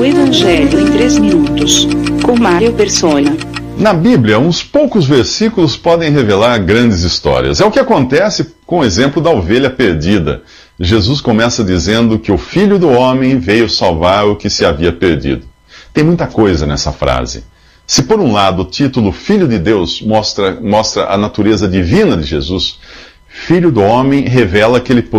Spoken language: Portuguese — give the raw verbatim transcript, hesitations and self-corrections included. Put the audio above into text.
O Evangelho em três minutos, com Mário Persona. Na Bíblia, uns poucos versículos podem revelar grandes histórias. É o que acontece com o exemplo da ovelha perdida. Jesus começa dizendo que o Filho do Homem veio salvar o que se havia perdido. Tem muita coisa nessa frase. Se por um lado o título Filho de Deus mostra, mostra a natureza divina de Jesus, Filho do Homem revela que ele